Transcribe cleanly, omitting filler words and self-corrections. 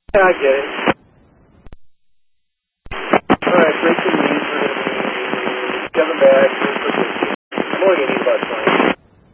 Yeah, I get it. Alright, breaking news. We're going to be coming back. I'm only going to need about 20.